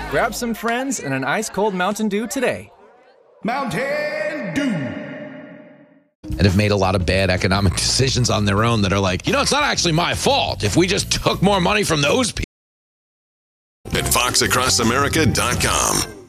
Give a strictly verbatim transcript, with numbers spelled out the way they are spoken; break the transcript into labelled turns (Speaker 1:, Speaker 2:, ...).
Speaker 1: Grab some friends and an ice-cold Mountain Dew today.
Speaker 2: Mountain Dew.
Speaker 3: And have made a lot of bad economic decisions on their own that are like, you know, it's not actually my fault if we just took more money from those people.
Speaker 4: At fox across america dot com.